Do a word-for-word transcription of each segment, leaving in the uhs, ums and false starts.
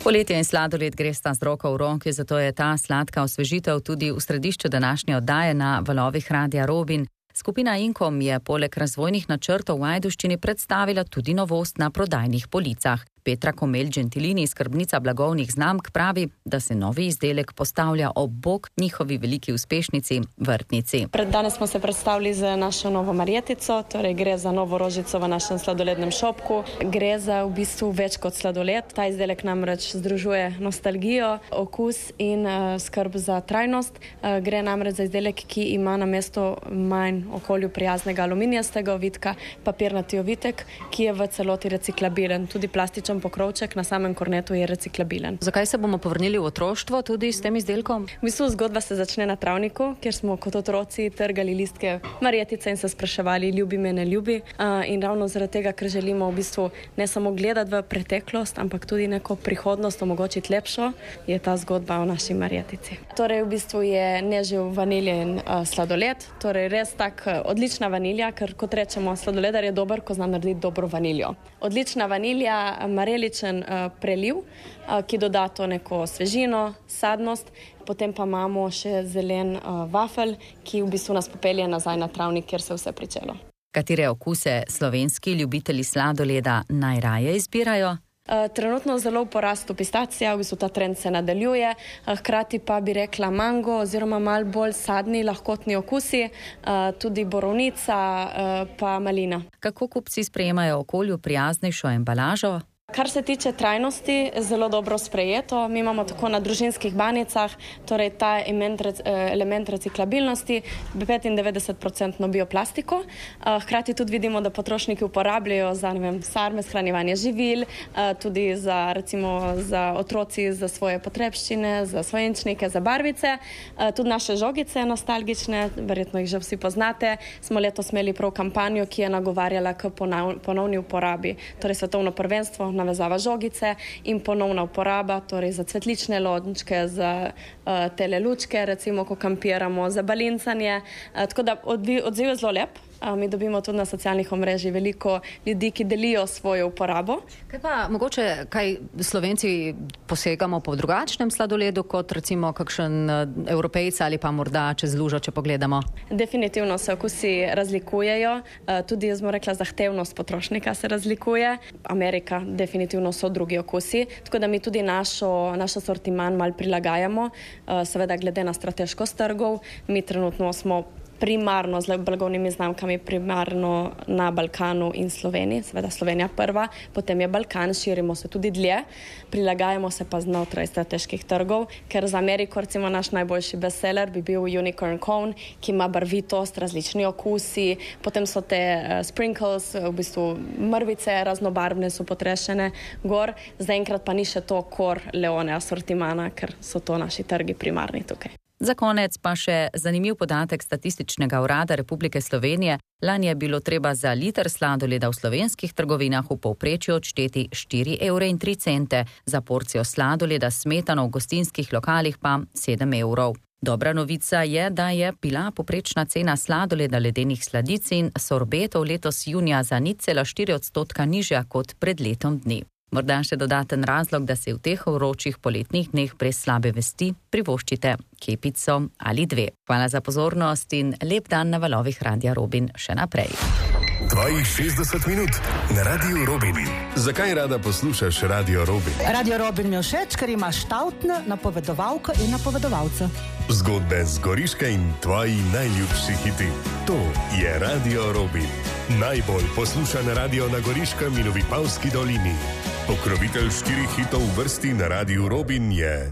Poletje in sladoled gresta z roko v roki, zato je ta sladka osvežitev tudi v središču današnje oddaje na valovih Radia Robin. Skupina Inkom je poleg razvojnih načrtov v Ajdovščini predstavila tudi novost na prodajnih policah. Petra Komelj-Gentilini, skrbnica blagovnih znamk, pravi, da se novi izdelek postavlja ob bok njihovi veliki uspešnici vrtnici. Pred danes smo se predstavili z našo novo marjetico, torej gre za novo rožico v našem sladolednem šopku. Gre za v bistvu več kot sladoled. Ta izdelek namreč združuje nostalgijo, okus in uh, skrb za trajnost. Uh, gre namreč za izdelek, ki ima na mesto manj okolju prijaznega aluminijastega ovitka papirnati ovitek, ki je v celoti reciklabilen. Tudi plastičen pokrovček na samem kornetu je reciklabilen. Zakaj se bomo povrnili v otroštvo tudi s tem izdelkom? V bistvu zgodba se začne na travniku, kjer smo kot otroci trgali listke marjetice in se spraševali, ljubi me, ne ljubi. Uh, in ravno zaradi tega, ker želimo v bistvu ne samo gledati v preteklost, ampak tudi neko prihodnost omogočiti lepšo, je ta zgodba o naši marjetici. Torej v bistvu je neživ vaniljen uh, sladoled, torej res tak uh, odlična vanilja, ker kot rečemo, sladoledar je dober, ko zna narediti dobro vaniljo. Odlična vanilja, mareličen uh, preliv, uh, ki doda to neko svežino, sadnost, potem pa imamo še zelen uh, vafelj, ki v bistvu nas popelje nazaj na travnik, kjer se vse pričelo. Katere okuse slovenski ljubitelji sladoleda najraje izbirajo? Uh, trenutno zelo v porastu pistacija, v bistvu ta trend se nadaljuje, uh, hkrati pa bi rekla mango oziroma mal bolj sadni, lahkotni okusi, uh, tudi borovnica uh, pa malina. Kako kupci sprejemajo okolju prijaznejšo embalažo? Kar se tiče trajnosti, zelo dobro sprejeto. Mi imamo tako na družinskih banicah, torej ta element reciklabilnosti, petindevetdeset procentno bioplastiko. Hkrati tudi vidimo, da potrošniki uporabljajo za, ne vem, sarme, shranjevanje živil, tudi za, recimo, za otroci, za svoje potrebščine, za svojenčnike, za barvice. Tudi naše žogice nostalgične, verjetno jih že vsi poznate, smo letos imeli prav kampanjo, ki je nagovarjala k ponovni uporabi. Torej svetovno prvenstvo, navezava žogice in ponovna uporaba, torej za cvetlične lončke, za uh, tele lučke, recimo, ko kampiramo, za balincanje. Uh, tako da odziv je zelo lep. Uh, mi dobimo tudi na socialnih omrežjih veliko ljudi, ki delijo svojo uporabo. Kaj pa mogoče, kaj Slovenci posegamo po drugačnem sladoledu, kot recimo kakšen Evropejc ali pa morda čez lužo, če pogledamo? Definitivno se okusi razlikujejo, uh, tudi jaz bom rekla, zahtevnost potrošnika se razlikuje. Amerika, definitivno so drugi okusi, tako da mi tudi našo, naš asortiman mal prilagajamo, uh, seveda glede na strateškost trgov. Mi trenutno smo primarno z blagovnimi znamkami, primarno na Balkanu in Sloveniji, seveda Slovenija prva, potem je Balkan, širimo se tudi dlje, prilagajamo se pa znotraj strateških trgov, ker za Ameriko, recimo, naš najboljši bestseller bi bil Unicorn Cone, ki ima barvitost, različni okusi, potem so te uh, sprinkles, v bistvu mrvice, raznobarvne so potrešene gor, zaenkrat pa ni še to kor leone asortimana, ker so to naši trgi primarni tukaj. Za konec pa še zanimiv podatek Statističnega urada Republike Slovenije. Lani je bilo treba za liter sladoleda v slovenskih trgovinah v povprečju odšteti štiri evre in tri cente, za porcijo sladoleda smetano v gostinskih lokalih pa sedem evrov. Dobra novica je, da je bila povprečna cena sladoleda, ledenih sladic in sorbetov letos junija za nič cela štiri odstotka nižja kot pred letom dni. Morda še dodaten razlog, da se v teh vročih poletnih dneh brez slabe vesti privoščite kepico ali dve. Hvala za pozornost in lep dan na valovih Radia Robin še naprej. Tvojih šestdeset minut na Radiu Robin. Zakaj rada poslušaš Radio Robin? Radio Robin mi je všeč, ker ima štautne napovedovalke in napovedovalce. Zgodbe z Goriške in tvoji najljubši hiti. To je Radio Robin. Najbolj poslušan radio na Goriškem in v Vipavski dolini. Pokrovitelj štirih hitov v vrsti na Radiu Robin je...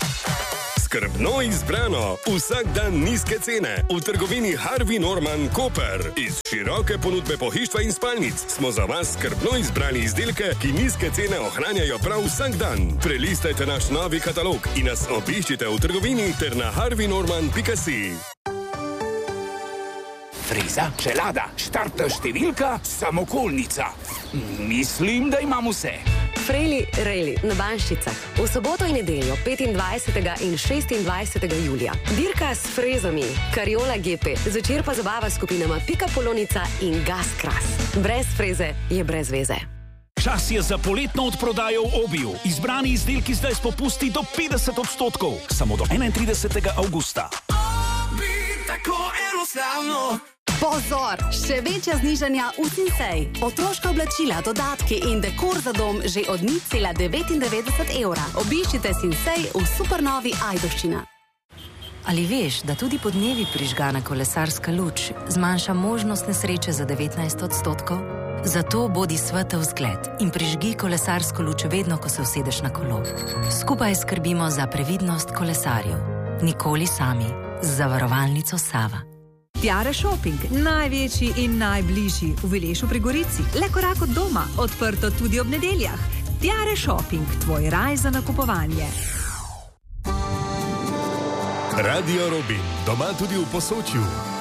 Skrbno izbrano, vsak dan nizke cene v trgovini Harvey Norman Koper. Iz široke ponudbe pohištva in spalnic smo za vas skrbno izbrali izdelke, ki nizke cene ohranjajo prav vsak dan. Prelistajte naš novi katalog in nas obiščite v trgovini ter na harvey norman pika si. Freza, čelada, štartna številka, samokolnica. Mislim, da imam vse. Frejli Rejli na Banščicah. V soboto in nedeljo petindvajsetega in šestindvajsetega julija. Dirka s frezami, Kariola G P, zvečer pa zabava s skupinama Pika Polonica in Gas Kras. Brez freze je brez veze. Čas je za poletno odprodajo v Obiju. Izbrani izdelki zdaj s popusti do petdeset odstotkov. Samo do enaintridesetega avgusta. Obi, tako enostavno. Pozor, še večja znižanja v Sinsej. Otroška oblačila, dodatki in dekor za dom že od nič cela devetindevetdeset evra. Obiščite Sinsej v supernovi Ajdovščina. Ali veš, da tudi podnevi prižgana kolesarska luč zmanjša možnost nesreče za devetnajst odstotkov? Zato bodi svetel zgled in prižgi kolesarsko luč vedno, ko se usedeš na kolo. Skupaj skrbimo za previdnost kolesarjev. Nikoli sami. Z zavarovalnico Sava. Tiare Shopping, največji in najbližji v Vilešu pri Gorici. Le korak od doma, odprto tudi ob nedeljah. Tiare Shopping, tvoj raj za nakupovanje. Radio Robin, doma tudi v Posočju.